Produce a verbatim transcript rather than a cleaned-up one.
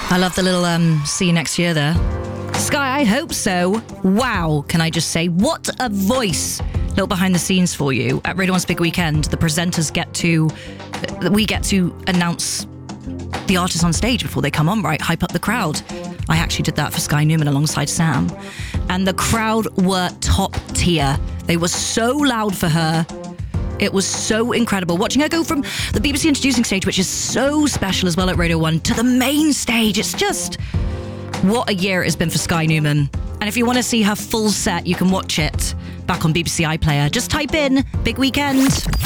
I love the little um, see you next year there. Sky, I hope so. Wow, can I just say, what a voice. Little behind the scenes for you. At Radio one's Big Weekend, the presenters get to, we get to announce the artists on stage before they come on, right? Hype up the crowd. I actually did that for Sky Newman alongside Sam. And the crowd were top tier. They were so loud for her. It was so incredible. Watching her go from the B B C introducing stage, which is so special as well at Radio one, to the main stage. It's just, what a year it has been for Sky Newman. And if you want to see her full set, you can watch it back on B B C iPlayer. Just type in Big Weekend.